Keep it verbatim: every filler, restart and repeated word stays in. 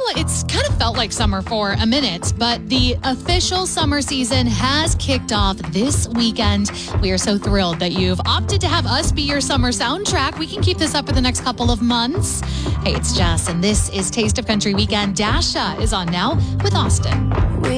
it's kind of felt like summer for a minute, but the official summer season has kicked off this weekend. We are so thrilled that you've opted to have us be your summer soundtrack. We can keep this up for the next couple of months. Hey, it's Jess, and this is Taste of Country Weekend. Dasha is on now with Austin.